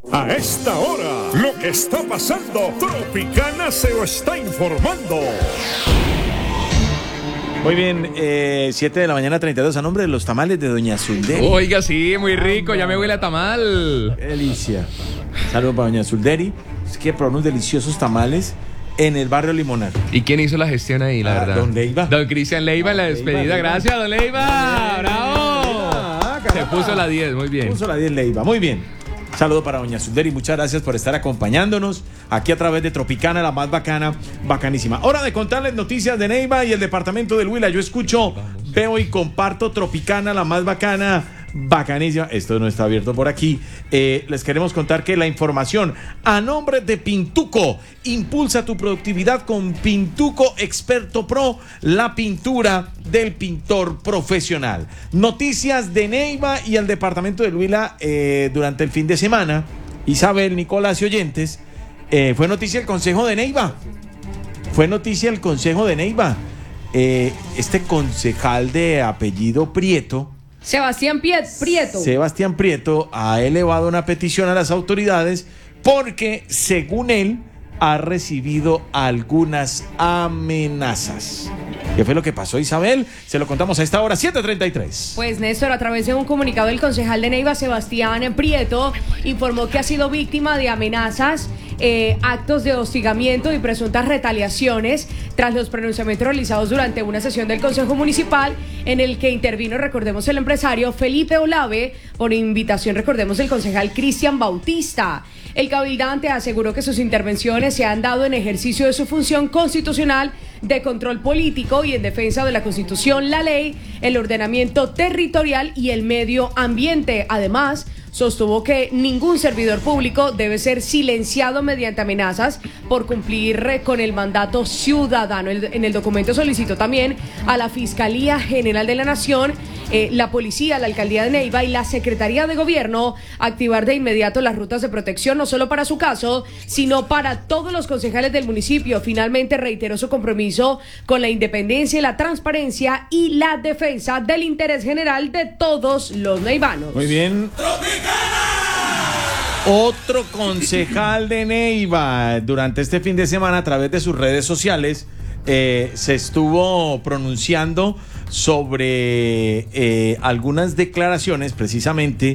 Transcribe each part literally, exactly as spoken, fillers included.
A esta hora, lo que está pasando, Tropicana se lo está informando. Muy bien, eh, siete de la mañana, treinta y dos, a nombre de los tamales de Doña Zulderi. Oiga, sí, muy rico, ya me huele a tamal. Qué delicia. Saludos para Doña Zulderi, es que probó unos deliciosos tamales en el barrio Limonar. ¿Y quién hizo la gestión ahí, la Ah, verdad? Don Leiva. Don Cristian Leiva en la Don despedida. Leiva, Gracias, Don Leiva. Bien, ¡Bravo! Ah, Se puso la diez, muy bien. Puso la diez Leiva, muy bien. Saludo para Doña Zulderi, muchas gracias por estar acompañándonos aquí a través de Tropicana, la más bacana, bacanísima. Hora de contarles noticias de Neiva y el departamento del Huila. Yo escucho, veo y comparto Tropicana, la más bacana, bacanísima. Esto no está abierto por aquí. Eh, les queremos contar que la información a nombre de Pintuco. Impulsa tu productividad con Pintuco Experto Pro, la pintura del pintor profesional. Noticias de Neiva y el departamento del Huila eh, durante el fin de semana. Isabel, Nicolás y oyentes, eh, fue noticia el Consejo de Neiva. Fue noticia el Consejo de Neiva. Eh, este concejal de apellido Prieto, Sebastián Prieto. Sebastián Prieto ha elevado una petición a las autoridades porque, según él, ha recibido algunas amenazas. ¿Qué fue lo que pasó, Isabel? Se lo contamos a esta hora, siete treinta y tres. Pues Néstor, a través de un comunicado, el concejal de Neiva, Sebastián Prieto, informó que ha sido víctima de amenazas, eh, actos de hostigamiento y presuntas retaliaciones tras los pronunciamientos realizados durante una sesión del Consejo Municipal en el que intervino, recordemos, el empresario Felipe Olave por invitación, recordemos, del concejal Cristian Bautista. El cabildante aseguró que sus intervenciones se han dado en ejercicio de su función constitucional de control político y en defensa de la Constitución, la ley, el ordenamiento territorial y el medio ambiente. Además, sostuvo que ningún servidor público debe ser silenciado mediante amenazas por cumplir con el mandato ciudadano. En el documento solicitó también a la Fiscalía General de la Nación, eh, la Policía, la Alcaldía de Neiva y la Secretaría de Gobierno activar de inmediato las rutas de protección, no solo para su caso, sino para todos los concejales del municipio. Finalmente reiteró su compromiso con la independencia y la transparencia y la defensa del interés general de todos los neivanos. Muy bien. Otro concejal de Neiva durante este fin de semana a través de sus redes sociales eh, se estuvo pronunciando sobre eh, algunas declaraciones precisamente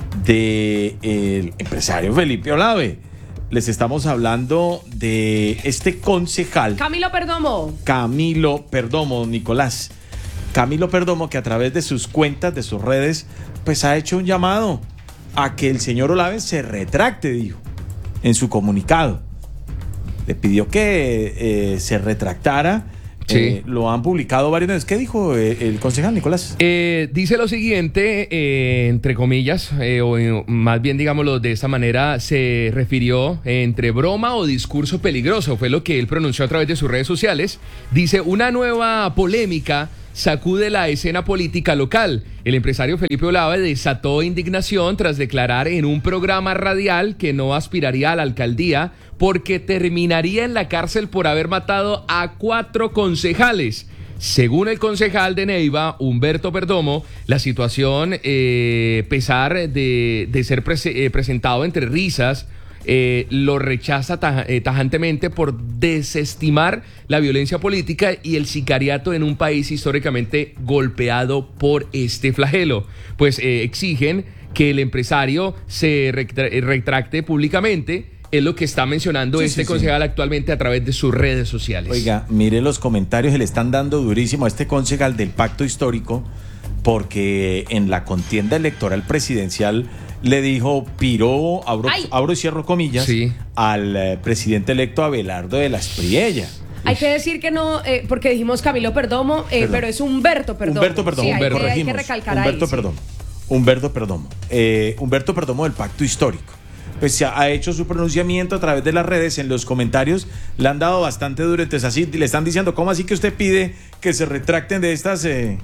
del empresario Felipe Olave. Les estamos hablando de este concejal Camilo Perdomo. Camilo Perdomo, Nicolás. Camilo Perdomo, que a través de sus cuentas, de sus redes, pues ha hecho un llamado a que el señor Olave se retracte, dijo, en su comunicado. Le pidió que eh, se retractara. Sí. Eh, lo han publicado varias veces. ¿Qué dijo eh, el concejal, Nicolás? Eh, dice lo siguiente, eh, entre comillas, eh, o eh, más bien digámoslo de esta manera, se refirió eh, entre broma o discurso peligroso, fue lo que él pronunció a través de sus redes sociales. Dice, una nueva polémica sacude la escena política local. El empresario Felipe Olave desató indignación tras declarar en un programa radial que no aspiraría a la alcaldía porque terminaría en la cárcel por haber matado a cuatro concejales. Según el concejal de Neiva, Humberto Perdomo, la situación, eh, pesar de, de ser prese- eh, presentado entre risas, Eh, lo rechaza taj- eh, tajantemente por desestimar la violencia política y el sicariato en un país históricamente golpeado por este flagelo. Pues eh, exigen que el empresario se retra- retracte públicamente. Es lo que está mencionando Sí, este sí, concejal sí. actualmente a través de sus redes sociales. Oiga, mire los comentarios, se le están dando durísimo a este concejal del pacto histórico, porque en la contienda electoral presidencial le dijo, piró, abro, abro y cierro comillas, sí, al eh, presidente electo Abelardo de la Espriella. Hay que decir que no, eh, porque dijimos Camilo Perdomo, eh, pero es Humberto Perdomo. Humberto Perdomo, sí, hay, Humberto, que, hay que corregimos. recalcar Humberto ahí, sí. Perdomo. Humberto Perdomo. Eh, Humberto Perdomo del Pacto Histórico. Pues se ha, ha hecho su pronunciamiento a través de las redes, en los comentarios le han dado bastante duro, entonces así le están diciendo, ¿cómo así que usted pide que se retracten de estas... Eh,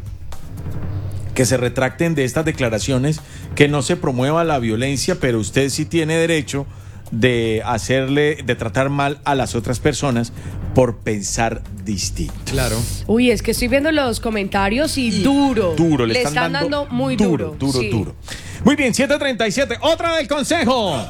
que se retracten de estas declaraciones, que no se promueva la violencia, pero usted sí tiene derecho de hacerle, de tratar mal a las otras personas por pensar distinto. Claro. Uy, es que estoy viendo los comentarios y, y duro. Duro, le, le están, están dando, dando muy duro. duro. Duro, sí. duro. Muy bien, siete treinta y siete, otra del consejo.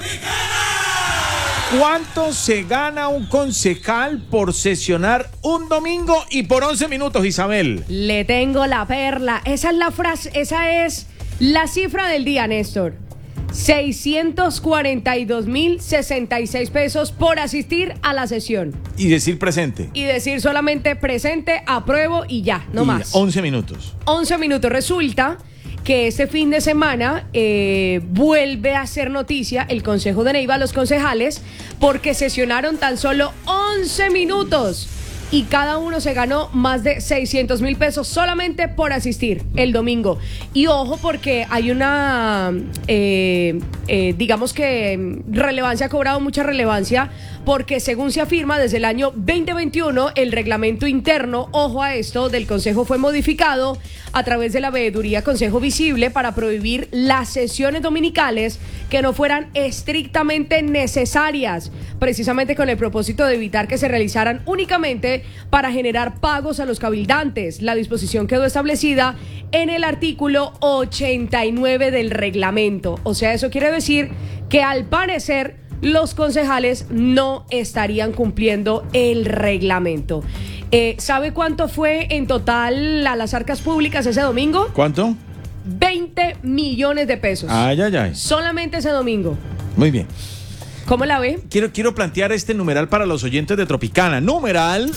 ¿Cuánto se gana un concejal por sesionar un domingo y por once minutos, Isabel? Le tengo la perla. Esa es la frase, esa es la cifra del día, Néstor. seiscientos cuarenta y dos mil sesenta y seis pesos por asistir a la sesión. Y decir presente. Y decir solamente presente, apruebo y ya, no y más. once minutos. once minutos. Resulta que este fin de semana eh, vuelve a ser noticia el Consejo de Neiva, los concejales, porque sesionaron tan solo once minutos y cada uno se ganó más de seiscientos mil pesos solamente por asistir el domingo. Y ojo, porque hay una, eh, eh, digamos que relevancia, ha cobrado mucha relevancia, porque según se afirma, desde el año veinte veintiuno, el reglamento interno, ojo a esto, del Consejo fue modificado a través de la veeduría Consejo Visible para prohibir las sesiones dominicales que no fueran estrictamente necesarias, precisamente con el propósito de evitar que se realizaran únicamente para generar pagos a los cabildantes. La disposición quedó establecida en el artículo ochenta y nueve del reglamento. O sea, eso quiere decir que al parecer los concejales no estarían cumpliendo el reglamento. Eh, ¿Sabe cuánto fue en total a las arcas públicas ese domingo? ¿Cuánto? veinte millones de pesos. Ay, ay, ay. Solamente ese domingo. Muy bien. ¿Cómo la ve? Quiero, quiero plantear este numeral para los oyentes de Tropicana. Numeral.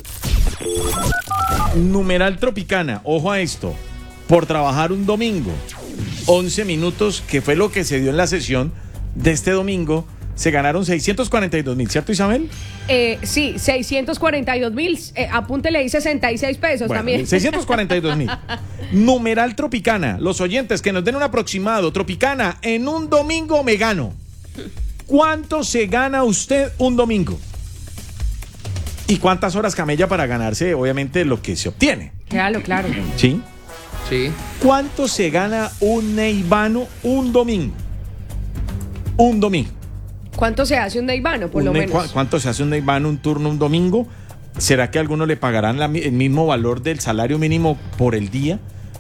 Numeral Tropicana. Ojo a esto. Por trabajar un domingo, once minutos, que fue lo que se dio en la sesión de este domingo, se ganaron seiscientos cuarenta y dos mil, ¿cierto, Isabel? Eh, sí, seiscientos cuarenta y dos mil. Eh, apúntele ahí sesenta y seis pesos Bueno, también. seiscientos cuarenta y dos mil. Numeral Tropicana. Los oyentes que nos den un aproximado. Tropicana, en un domingo me gano. ¿Cuánto se gana usted un domingo? ¿Y cuántas horas camella para ganarse, obviamente, lo que se obtiene? Claro, claro. ¿Sí? Sí. ¿Cuánto se gana un neivano un domingo? Un domingo. ¿Cuánto se hace un neivano, por Un lo ne- menos? ¿cu- ¿Cuánto se hace un neivano un turno un domingo? ¿Será que a algunos le pagarán la mi- el mismo valor del salario mínimo por el día?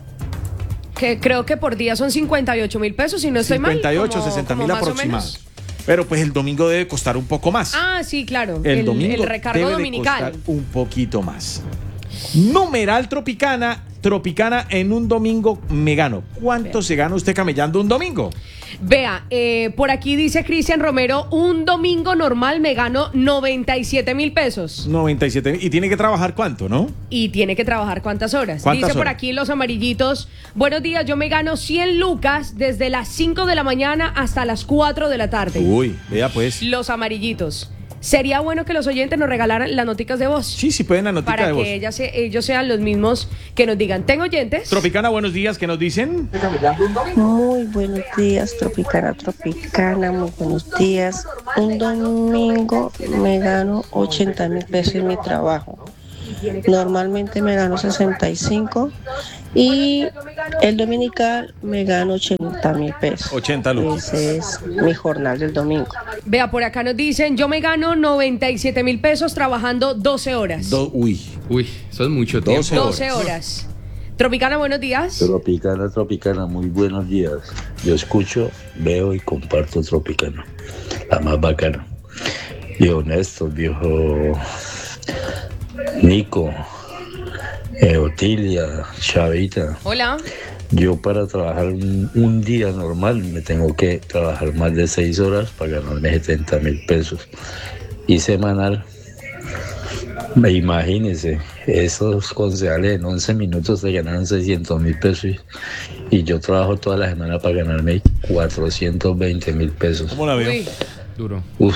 Que creo que por día son cincuenta y ocho mil pesos, si no estoy mal. cincuenta y ocho, como- sesenta como mil más o aproximados. menos. Pero pues el domingo debe costar un poco más. Ah, sí, claro. el, domingo el recargo debe de dominical. costar un poquito más. Numeral Tropicana, Tropicana en un domingo me gano. ¿Cuánto Vea. se gana usted camellando un domingo? Vea, eh, por aquí dice Cristian Romero, un domingo normal me gano noventa y siete mil pesos. noventa y siete mil. ¿Y tiene que trabajar cuánto, no? Y tiene que trabajar cuántas horas. ¿Cuántas Dice por horas? aquí los amarillitos, buenos días, yo me gano cien lucas desde las cinco de la mañana hasta las cuatro de la tarde. Uy, vea pues. Los amarillitos. Sería bueno que los oyentes nos regalaran las noticas de voz. Sí, sí pueden la notica Para de voz. que ellas se- ellos sean los mismos que nos digan, ¿tengo oyentes? Tropicana, buenos días, ¿qué nos dicen? Muy buenos días, Tropicana, Tropicana, muy buenos días. Un domingo me gano ochenta mil pesos en mi trabajo. Normalmente me gano sesenta y cinco y el dominical me gano ochenta mil pesos. ochenta lucas. Ese es mi jornal del domingo. Vea, por acá nos dicen, yo me gano noventa y siete mil pesos trabajando doce horas. Do- uy, Uy, eso es mucho tiempo. doce doce horas. Tropicana, buenos días. Tropicana, Tropicana, muy buenos días. Yo escucho, veo y comparto Tropicana, la más bacana. Viejo Néstor, viejo Nico, eh, Otilia, Chavita. Hola. Yo para trabajar un, un día normal me tengo que trabajar más de seis horas para ganarme setenta mil pesos. Y semanal, me imagínense, esos concejales en once minutos se ganaron seiscientos mil pesos y, y yo trabajo toda la semana para ganarme cuatrocientos veinte mil pesos. ¿cómo la veo? Uy, Duro. Uf,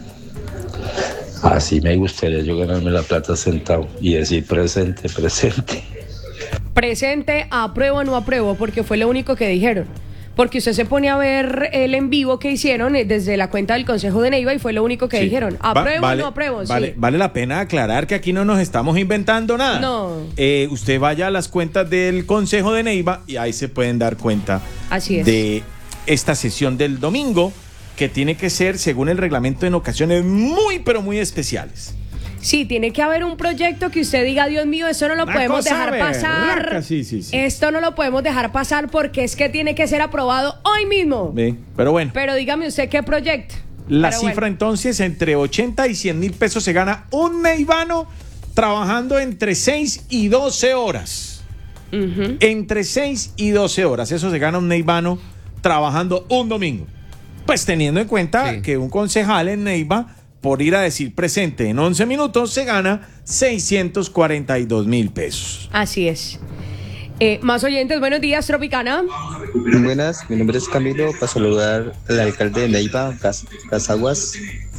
así me gustaría yo ganarme la plata sentado y decir presente, presente. presente, apruebo o no apruebo, porque fue lo único que dijeron. Porque usted se pone a ver el en vivo que hicieron eh, desde la cuenta del Consejo de Neiva y fue lo único que Sí. dijeron. Va- ¿Apruebo vale, o no apruebo? Vale, Sí. vale la pena aclarar que aquí no nos estamos inventando nada. No. Eh, usted vaya a las cuentas del Consejo de Neiva y ahí se pueden dar cuenta Así es. de esta sesión del domingo, que tiene que ser, según el reglamento, en ocasiones muy, pero muy especiales. Sí, tiene que haber un proyecto que usted diga, Dios mío, eso no lo Una podemos cosa dejar pasar. berraca, sí, sí, sí. Esto no lo podemos dejar pasar porque es que tiene que ser aprobado hoy mismo. Ve, pero bueno. Pero dígame usted qué proyecto. La Pero cifra bueno. entonces, entre ochenta y cien mil pesos se gana un neivano trabajando entre seis y doce horas. Ujú. Entre seis y doce horas. Eso se gana un neivano trabajando un domingo. Pues teniendo en cuenta Sí. que un concejal en Neiva, por ir a decir presente en once minutos, se gana seiscientos cuarenta y dos mil pesos. Así es. Eh, más oyentes, buenos días, Tropicana. Buenas, mi nombre es Camilo, para saludar al alcalde de Neiva, Cas Casaguas.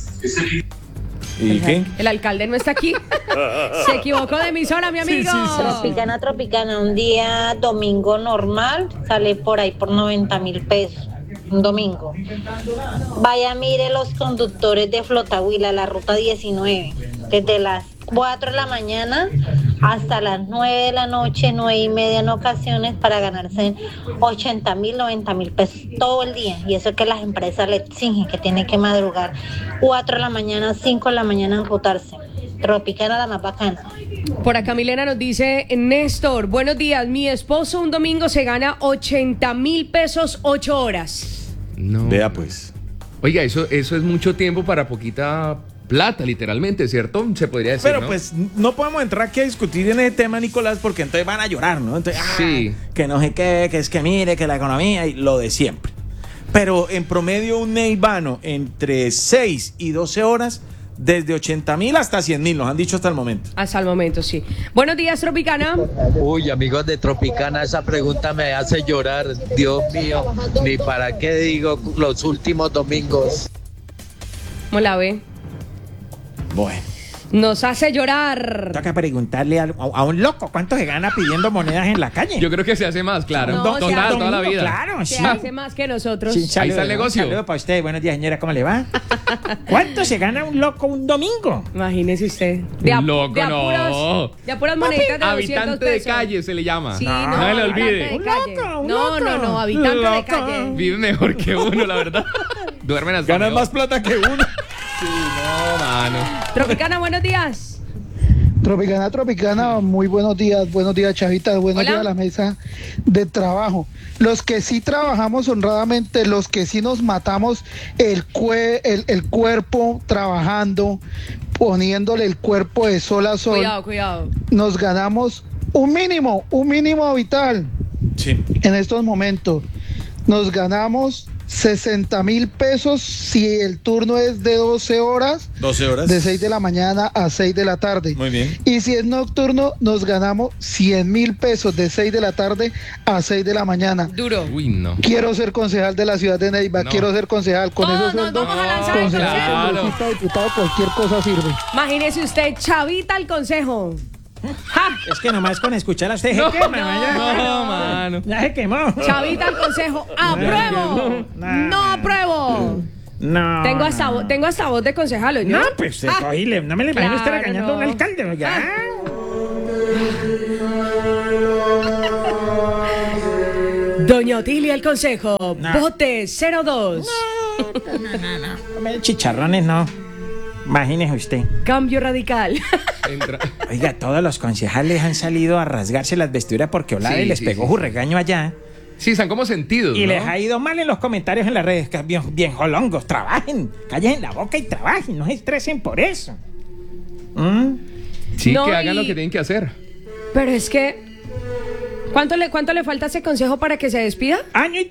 ¿Y qué? El alcalde no está aquí. Se equivocó de emisora, mi amigo. Tropicana, Tropicana, un día domingo normal sale por ahí por noventa mil pesos, un domingo. Vaya, mire los conductores de Flotahuila, la ruta diecinueve, desde las cuatro de la mañana hasta las nueve de la noche, nueve y media en ocasiones, para ganarse ochenta mil, noventa mil pesos todo el día. Y eso que las empresas le exigen, que tienen que madrugar cuatro de la mañana, cinco de la mañana en rutarse. Tropicana, la más bacana. Por acá Milena nos dice, Néstor, buenos días, mi esposo un domingo se gana ochenta mil pesos ocho horas. No. Vea pues. Oiga, eso, eso es mucho tiempo para poquita plata, literalmente, ¿cierto? Se podría decir, Pero ¿no? pues no podemos entrar aquí a discutir en ese tema, Nicolás, porque entonces van a llorar, ¿no? Entonces, ah, Sí. que no sé qué, que es que mire, que la economía y lo de siempre. Pero en promedio un neivano entre seis y doce horas, desde ochenta mil hasta cien mil, nos han dicho hasta el momento. Hasta el momento, sí. Buenos días, Tropicana. Uy, amigos de Tropicana, esa pregunta me hace llorar. Dios mío, ni para qué digo los últimos domingos. ¿Cómo la ve? Bueno. Nos hace llorar. Toca preguntarle a, a un loco cuánto se gana pidiendo monedas en la calle. Yo creo que se hace más, claro. No, se Total, hace toda la domingo, vida. Claro, Se sí. hace más que nosotros. Sí, Ahí saludo, está el negocio. Un saludo para usted. Buenos días, señora. ¿Cómo le va? ¿Cuánto se gana un loco un domingo? Imagínese usted. De, a- Loco, de no. apuros, de apuras moneditas de doscientos Habitante de pesos. calle se le llama. Sí, No, no, no le habitante olvide. de Un calle. loco, un no, loco. no, no, habitante de Loco. calle. Vive mejor que uno, la verdad. Duermen hasta Ganas mejor. más plata que uno. Sí, no, mano. Tropicana, buenos días. Tropicana, Tropicana, muy buenos días, buenos días, Chavita, buenos Hola. días a la mesa de trabajo. Los que sí trabajamos honradamente, los que sí nos matamos el, cue- el, el cuerpo trabajando, poniéndole el cuerpo de sol a sol, Cuidado, cuidado. nos ganamos un mínimo, un mínimo vital Sí. en estos momentos. Nos ganamos sesenta mil pesos si el turno es de doce horas. doce horas. De seis de la mañana a seis de la tarde. Muy bien. Y si es nocturno, nos ganamos cien mil pesos de seis de la tarde a seis de la mañana. Duro. Uy, no. Quiero ser concejal de la ciudad de Neiva, No. quiero ser concejal. Con No, esos no, sueldos, vamos a lanzar el concejal, consejo. congresista, diputado, cualquier cosa sirve. Imagínese usted, Chavita al consejo. ¡Ja! Es que nomás con escuchar a usted No, se quema, no, ya. No, mano. Ya se quemó. Chavita al consejo. ¡Apruebo! No. ¡No apruebo! No. Tengo hasta, no. vo- tengo hasta voz de concejal, ¿no? No, pues se Ah, cogile, no me le imagino usted claro, regañando a un no. alcalde, oiga. Doña Otilia el consejo. Vote cero dos. Hombre, chicharrones no. Imagínese usted. Cambio radical. Entra. Oiga, todos los concejales han salido a rasgarse las vestiduras porque Olave Sí, les sí, pegó sí, su sí. regaño allá. Sí, están como sentidos, Y ¿no? les ha ido mal en los comentarios en las redes. Que bien, bien jolongos, trabajen. Callen la boca y trabajen, no se estresen por eso. ¿Mm? Sí, No, que hagan y- lo que tienen que hacer. Pero es que. ¿Cuánto le, cuánto le falta a ese consejo para que se despida? Año y